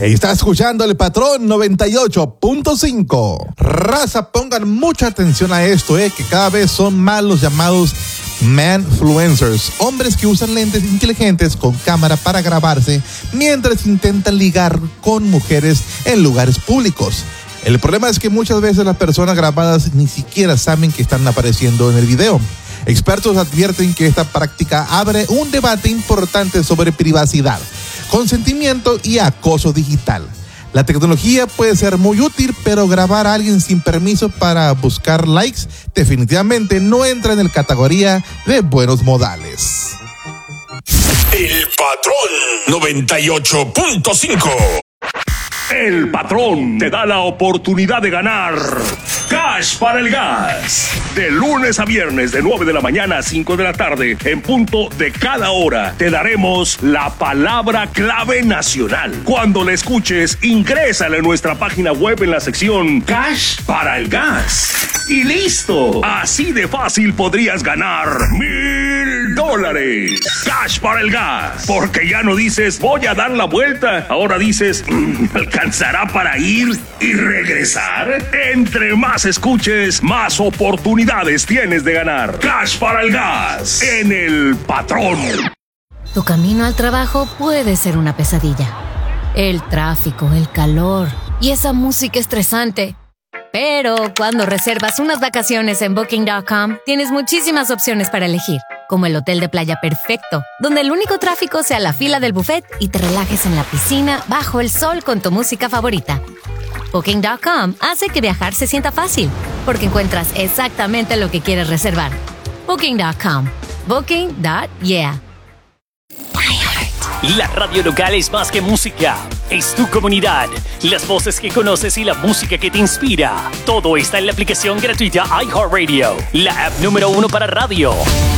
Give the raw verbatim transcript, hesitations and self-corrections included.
Está escuchando El Patrón noventa y ocho punto cinco. Raza, pongan mucha atención a esto, eh, que cada vez son más los llamados manfluencers, hombres que usan lentes inteligentes con cámara para grabarse mientras intentan ligar con mujeres en lugares públicos. El problema es que muchas veces las personas grabadas ni siquiera saben que están apareciendo en el video. Expertos advierten que esta práctica abre un debate importante sobre privacidad, consentimiento y acoso digital. La tecnología puede ser muy útil, pero grabar a alguien sin permiso para buscar likes definitivamente no entra en la categoría de buenos modales. El Patrón noventa y ocho punto cinco. El Patrón te da la oportunidad de ganar Cash para el Gas. De lunes a viernes, de nueve de la mañana a cinco de la tarde, en punto de cada hora, te daremos la palabra clave nacional. Cuando la escuches, ingrésala en nuestra página web en la sección Cash para el Gas. Y listo. Así de fácil podrías ganar mil dólares. Cash para el Gas. Porque ya no dices, voy a dar la vuelta. Ahora dices, ¿alcanzará para ir y regresar? Entre más escuches, más oportunidades tienes de ganar. Cash para el Gas en El Patrón. Tu camino al trabajo puede ser una pesadilla. El tráfico, el calor y esa música estresante. Pero cuando reservas unas vacaciones en Booking punto com, tienes muchísimas opciones para elegir, como el hotel de playa perfecto, donde el único tráfico sea la fila del buffet y te relajes en la piscina bajo el sol con tu música favorita. Booking punto com hace que viajar se sienta fácil, porque encuentras exactamente lo que quieres reservar. Booking punto com. Booking punto yeah. La radio local es más que música, es tu comunidad, las voces que conoces y la música que te inspira. Todo está en la aplicación gratuita iHeartRadio, la app número uno para radio.